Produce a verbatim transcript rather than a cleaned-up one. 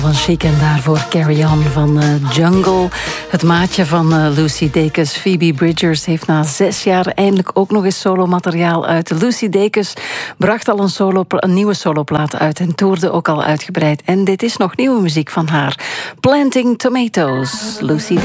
Van Chic en daarvoor Carry On van uh, Jungle. Het maatje van uh, Lucy Dacus, Phoebe Bridgers, heeft na zes jaar eindelijk ook nog eens solomateriaal uit. Lucy Dacus bracht al een, solo, een nieuwe soloplaat uit en toerde ook al uitgebreid. En dit is nog nieuwe muziek van haar. Planting Tomatoes, Lucy